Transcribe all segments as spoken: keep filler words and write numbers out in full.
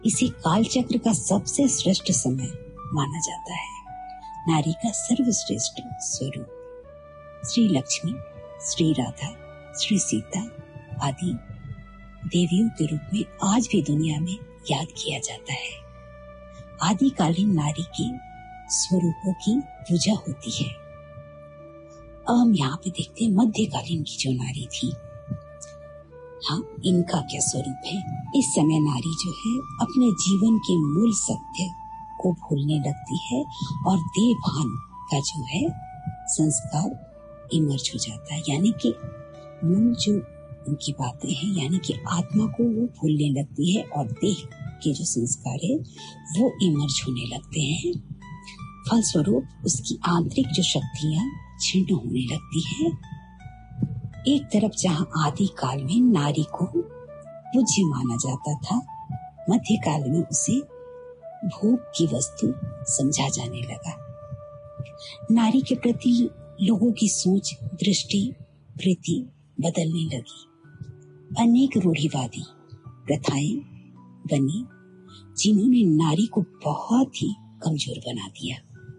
इसे कालचक्र का सबसे श्रेष्ठ समय माना जाता है। नारी का सर्वश्रेष्ठ स्वरूप श्री लक्ष्मी, श्री राधा, श्री सीता आदि देवियों के रूप में आज भी दुनिया में याद किया जाता है। आदिकालीन नारी के स्वरूपों की पूजा होती है। अब हम यहाँ पे देखते हैं मध्यकालीन की जो नारी थी, हाँ, इनका क्या स्वरूप है। इस समय नारी जो है अपने जीवन के मूल सत्य को भूलने लगती है और देवभान का जो है संस्कार इमर्ज हो जाता है, यानी कि मूल जो उनकी बातें हैं, यानी कि आत्मा को वो भूलने लगती है और देह के जो संस्कार है वो इमर्ज होने लगते हैं। फलस्वरूप उसकी आंतरिक जो शक्तियां छिन्न होने लगती है। एक तरफ जहां आदि काल में नारी को पूज्य माना जाता था, मध्यकाल में उसे भोग की वस्तु समझा जाने लगा। नारी के प्रति लोगों की सोच, दृष्टि, वृत्ति बदलने लगी। अनेक रूढ़िवादी प्रथाएं बनी जिन्होंने नारी को बहुत ही कमजोर बना दिया।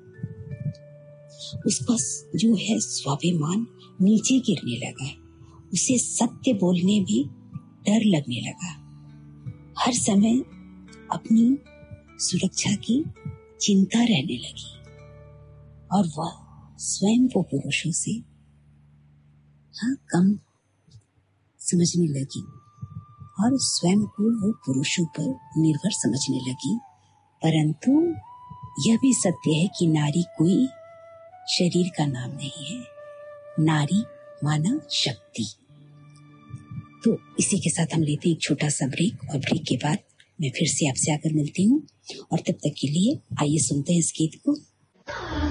उसका जो है स्वाभिमान नीचे गिरने लगा। उसे सत्य बोलने में डर लगने लगा। हर समय अपनी सुरक्षा की चिंता रहने लगी और वह स्वयं को पुरुषों से हाँ कम समझने लगी और स्वयं को वो पुरुषों पर निर्भर समझने लगी। परंतु यह भी सत्य है कि नारी कोई शरीर का नाम नहीं है। नारी माना शक्ति। तो इसी के साथ हम लेते हैं एक छोटा सा ब्रेक और ब्रेक के बाद मैं फिर से आपसे आकर मिलती हूँ और तब तक के लिए आइए सुनते हैं इस गीत को।